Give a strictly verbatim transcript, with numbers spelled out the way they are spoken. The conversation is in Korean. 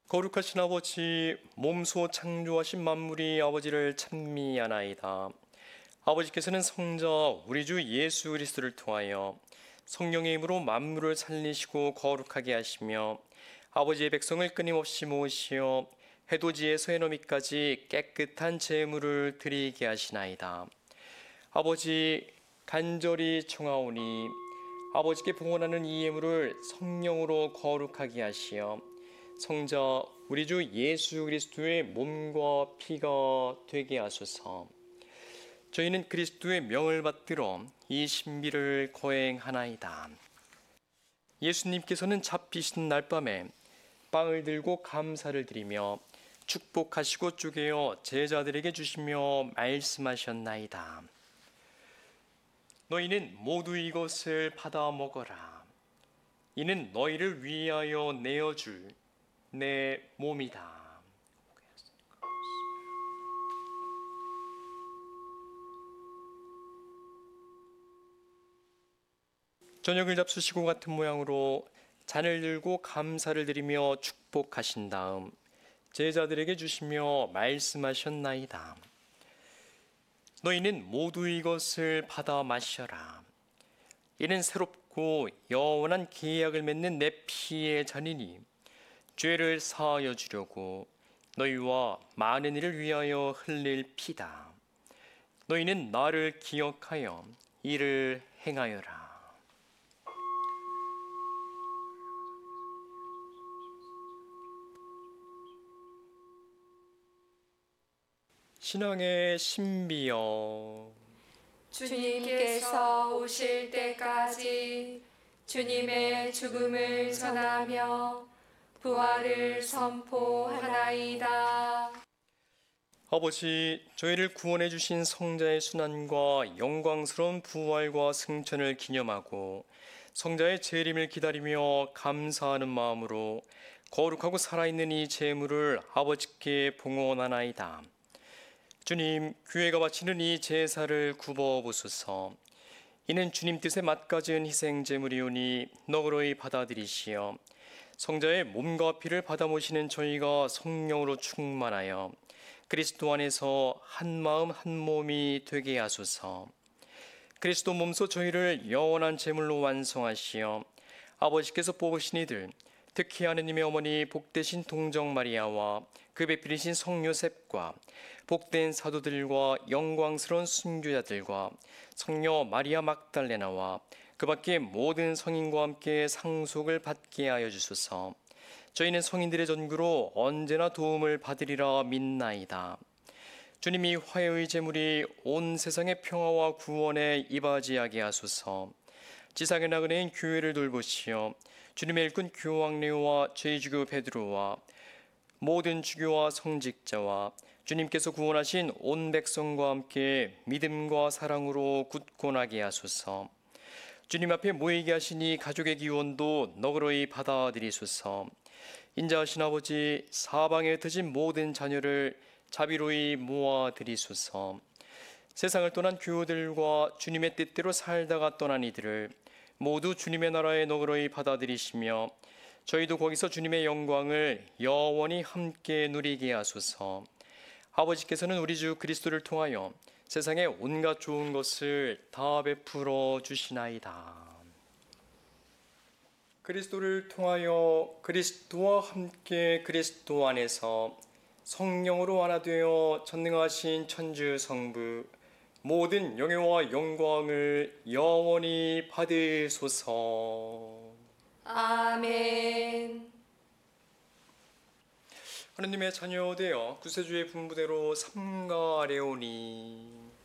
거룩하신 아버지, 몸소 창조하신 만물이 아버지를 찬미하나이다. 아버지께서는 성자 우리 주 예수 그리스도를 통하여 성령의 힘으로 만물을 살리시고 거룩하게 하시며 아버지의 백성을 끊임없이 모으시어 해돋이에서 해넘이까지 깨끗한 제물을 드리게 하시나이다. 아버지, 간절히 청하오니 아버지께 봉헌하는 이 예물을 성령으로 거룩하게 하시어 성자 우리 주 예수 그리스도의 몸과 피가 되게 하소서. 저희는 그리스도의 명을 받들어 이 신비를 거행하나이다. 예수님께서는 잡히신 날밤에 빵을 들고 감사를 드리며 축복하시고 쪼개어 제자들에게 주시며 말씀하셨나이다. 너희는 모두 이것을 받아 먹어라. 이는 너희를 위하여 내어줄 내 몸이다. 저녁을 잡수시고 같은 모양으로 잔을 들고 감사를 드리며 축복하신 다음 제자들에게 주시며 말씀하셨나이다. 너희는 모두 이것을 받아 마셔라. 이는 새롭고 영원한 계약을 맺는 내 피의 잔이니 죄를 사하여 주려고 너희와 많은 이를 위하여 흘릴 피다. 너희는 나를 기억하여 이를 행하여라. 신앙의 신비여, 주님께서 오실 때까지 주님의 죽음을 전하며 부활을 선포하나이다. 아버지, 저희를 구원해 주신 성자의 순환과 영광스러운 부활과 승천을 기념하고 성자의 재림을 기다리며 감사하는 마음으로 거룩하고 살아있는 이 제물을 아버지께 봉헌하나이다. 주님, 교회가 바치는 이 제사를 굽어 보소서. 이는 주님 뜻에 맞가진 희생 제물이오니 너그러이 받아들이시어 성자의 몸과 피를 받아 모시는 저희가 성령으로 충만하여 그리스도 안에서 한 마음 한 몸이 되게 하소서. 그리스도 몸소 저희를 영원한 제물로 완성하시어 아버지께서 뽑으신 이들, 특히 하느님의 어머니 복되신 동정 마리아와 그 배필이신 성 요셉과 복된 사도들과 영광스러운 순교자들과 성녀 마리아 막달레나와 그 밖의 모든 성인과 함께 상속을 받게 하여 주소서. 저희는 성인들의 전구로 언제나 도움을 받으리라 믿나이다. 주님이 화해의 제물이 온 세상의 평화와 구원에 이바지하게 하소서. 지상의 나그네인 교회를 돌보시어 주님의 일꾼 교황레오와 제2주교 베드로와 모든 주교와 성직자와 주님께서 구원하신 온 백성과 함께 믿음과 사랑으로 굳건하게 하소서. 주님 앞에 모이게 하시니 가족의 기원도 너그러이 받아들이소서. 인자하신 아버지, 사방에 흩어진 모든 자녀를 자비로이 모아드리소서. 세상을 떠난 교우들과 주님의 뜻대로 살다가 떠난 이들을 모두 주님의 나라에 너그러이 받아들이시며 저희도 거기서 주님의 영광을 영원히 함께 누리게 하소서. 아버지께서는 우리 주 그리스도를 통하여 세상에 온갖 좋은 것을 다 베풀어 주시나이다. 그리스도를 통하여 그리스도와 함께 그리스도 안에서 성령으로 하나 되어 전능하신 천주 성부 모든 영예와 영광을 영원히 받으소서. 아멘. 하느님의 자녀 되어 구세주의 분부대로 삼가하려니